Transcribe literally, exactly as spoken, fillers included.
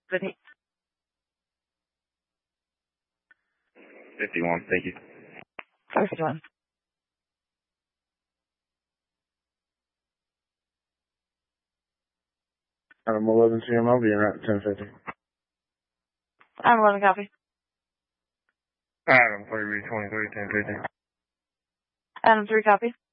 fifty. fifty-one, thank you. fifty-one. Adam eleven C M, I'll be in at ten fifty. Adam eleven, copy. Adam three B twenty-three, ten fifty. Adam three, copy.